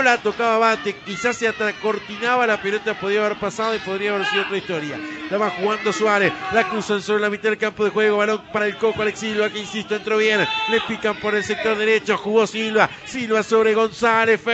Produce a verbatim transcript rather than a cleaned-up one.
la tocaba Bate, quizás se cortinaba la pelota, podía haber pasado y podría haber sido otra historia. La va jugando Suárez, la cruzan sobre la mitad del campo de juego, balón para el Coco Alex Silva, que insisto, entró bien, le pican por el sector derecho, jugó Silva, Silva sobre González.